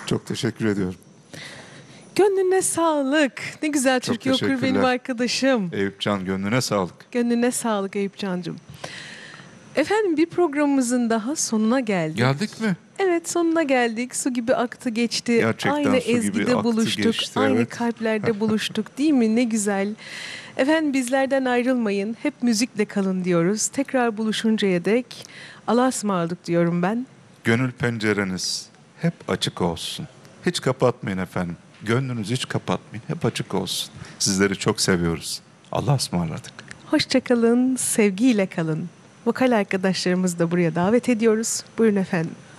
Çok teşekkür ediyorum. Gönlüne sağlık. Ne güzel Çok türkü okur benim teşekkürler. arkadaşım. Eyüpcan, gönlüne sağlık. Gönlüne sağlık Eyüpcancığım. Efendim bir programımızın daha sonuna geldik. Geldik mi? Evet, sonuna geldik. Su gibi aktı geçti. Gerçekten Aynı su gibi ezgide aktı buluştuk. geçti, Aynı evet. kalplerde buluştuk değil mi? Ne güzel. Efendim bizlerden ayrılmayın. Hep müzikle kalın diyoruz. Tekrar buluşuncaya dek Allah'a ısmarladık diyorum ben. Gönül pencereniz hep açık olsun. Hiç kapatmayın efendim. Gönlünüzü hiç kapatmayın. Hep açık olsun. Sizleri çok seviyoruz. Allah'a ısmarladık. Hoşça kalın, sevgiyle kalın. Vokal arkadaşlarımızı da buraya davet ediyoruz. Buyurun efendim.